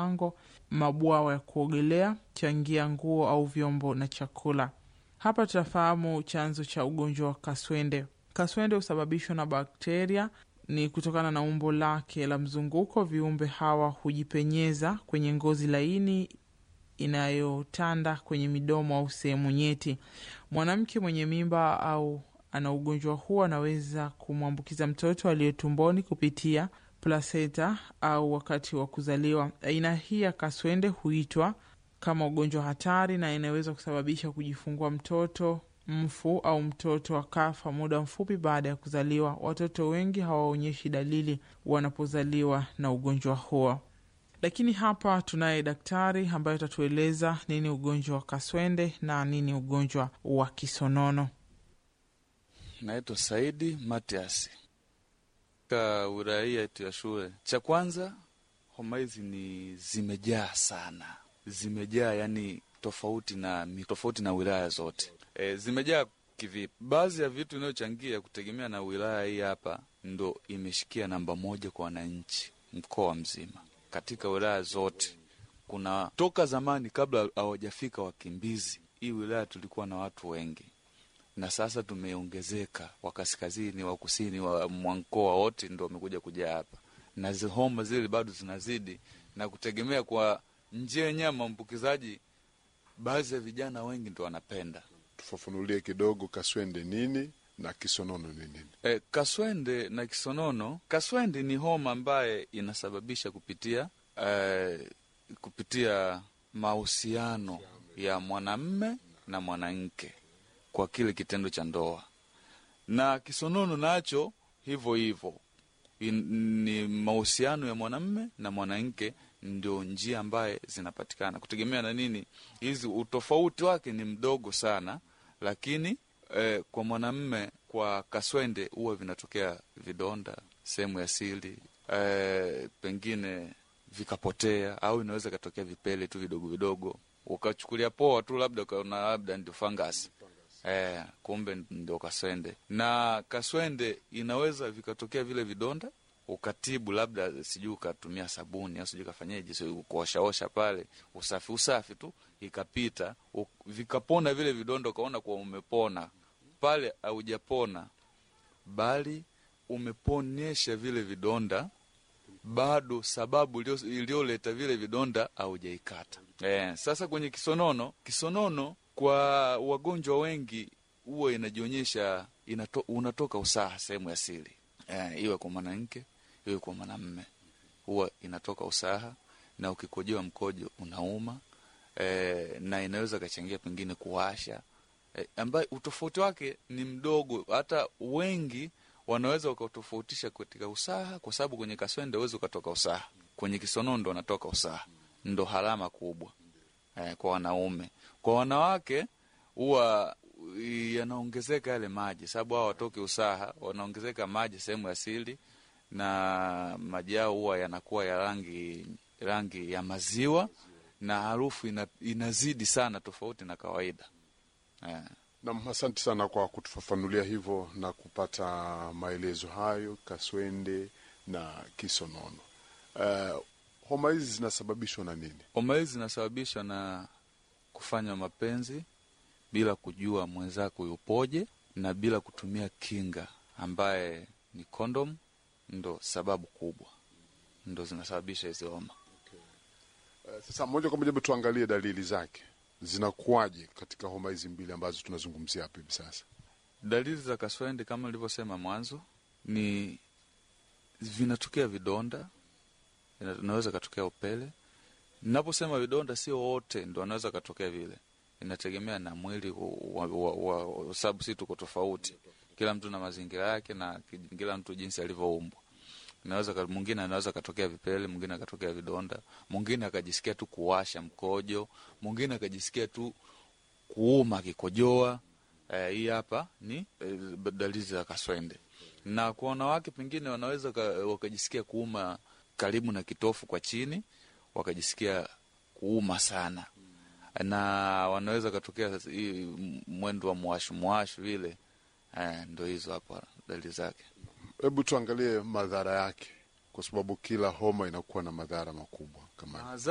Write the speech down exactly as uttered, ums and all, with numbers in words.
ango, mabwawa ya kuogelea, changia nguo au vyombo na chakula. Hapa tutafahamu chanzo cha ugonjwa wa kaswende. Kaswende husababishwa na bakteria. Ni kutokana na umbo lake la mzunguko, viumbe hawa hujipenyeza kwenye ngozi laini inayotanda kwenye midomo au sehemu nyeti. Mwanamke mwenye mimba au ana ugonjwa huo anaweza kumwambukiza mtoto aliye tumboni kupitia placenta au wakati wa kuzaliwa. Aina hii ya kaswende huitwa kama ugonjwa hatari na inaweza kusababisha kujifungua mtoto mfu au mtoto akafa muda mfupi baada ya kuzaliwa. Watoto wengi hawaonyeshi dalili wanapozaliwa na ugonjwa huo. Lakini hapa tunaye daktari ambaye atatueleza nini ugonjwa wa kaswende na nini ugonjwa wa kisonono. Naitwa Saidi Matiasi. Ka wilaya yetu ya shule. Cha kwanza, homa hizi ni zimejaa sana. Zimejaa yani tofauti na tofauti na wilaya zote. E, zimejaa kivipi? Baadhi ya vitu vinayochangia kutegemea na wilaya hii hapa ndo imeshikia namba moja kwa wananchi mkoa mzima. Katika wilaya zote kuna toka zamani kabla hawajafika wakimbizi, hii wilaya tulikuwa na watu wengi. Na sasa tumeongezeka, wa kaskazini, wa kusini, wa mkoa wote ndio wamekuja kuja hapa. Na homa zile bado zinazidi na kutegemea kwa njia yenyewe maambukizaji, baadhi ya vijana wengi ndio wanapenda. Tufafanulie kidogo kaswende nini na kisonono ni nini? E, kaswende na kisonono, kaswende ni homa ambaye inasababisha kupitia e, kupitia mahusiano ya mwanamume na mwanamke kwa kile kitendo cha ndoa. Na kisonono nacho hivyo hivyo. Ni mahusiano ya mwanamume na mwanamke, ndio njia ambaye zinapatikana. Kutegemea na nini? Hizi utofauti wake ni mdogo sana, lakini eh, kwa mwanamume kwa kaswende huwa vinatokea vidonda sehemu ya siri, eh, pengine vikapotea, au inaweza katokea vipele tu vidogo vidogo. Ukachukulia poa tu labda ukaona labda ndio fungus. Eh, kumbe ndio kaswende. Na kaswende inaweza vikatokea vile vidonda, ukatibu labda sijui ukatumia sabuni au sijui kafanyaje, sio kuoshaosha pale, usafi usafi tu ikapita, vikapona vile vidonda, ukaona kwa umepona. Pale haujapona, bali umeponyesha vile vidonda, bado sababu iliyoleta vile vidonda haujaikata. Eh, sasa kwenye kisonono, kisonono kwa wagonjwa wengi huwa inajionyesha inato, unatoka usaha sehemu ya siri. Eh, iwe kwa mwanamke, iwe kwa mwanamume, huwa inatoka usaha na ukikojoa mkojo unauma. Eh, na inaweza kachangia pengine kuwasha. Eh, ambaye utofauti wake ni mdogo, hata wengi wanaweza wakatofautisha katika usaha, kwa sababu kwenye kaswende uwezo ukatoka usaha, kwenye kisonono ndo unatoka usaha. Ndo harama kubwa eh, kwa wanaume. Kwa wanawake huwa yanaongezeka yale maji, sababu hao watoke usaha, wanaongezeka maji sehemu ya siri, na maji yao huwa yanakuwa ya rangi rangi ya maziwa, na harufu ina, inazidi sana tofauti na kawaida. Eh. Na asante sana kwa kutufafanulia hivyo na kupata maelezo hayo kaswende na kisonono. Uh, homa hizi zinasababishwa na nini? Homa hizi zinasababishwa na kufanya mapenzi bila kujua mwenzako yupoje na bila kutumia kinga ambaye ni condom, ndo sababu kubwa. Ndo zinasababisha hizo homa. Okay. Uh, sasa moja kwa moja tuangalie dalili zake. Zinakuaje katika homa hizi mbili ambazo tunazungumzia hapa hivi sasa? Dalili za kaswende kama nilivyosema mwanzo ni vinatokea vidonda, inaweza katokea upele. Ninaposema vidonda sio wote ndio wanaweza katokea vile. Inategemea na mwili wa, wa, wa, wa sababu si tuko tofauti. Kila mtu na mazingira yake na kila mtu jinsi alivyoumbwa. Inaweza mwingine anaweza katokea vipele, mwingine akatokea vidonda, mwingine akajisikia tu kuwasha mkojo, mwingine akajisikia tu kuuma kikojoa. Eh, hii hapa ni eh, dalili za kaswende. Na kwa wanawake pengine wanaweza wakajisikia kuuma karibu na kitofu kwa chini, wakajisikia kuuma sana. Na wanaweza katokea mwendo wa mwashu mwashu vile. Eh, ndio hizo hapa dalili zake. Hebu tuangalie madhara yake, kwa sababu kila homa inakuwa na madhara makubwa kama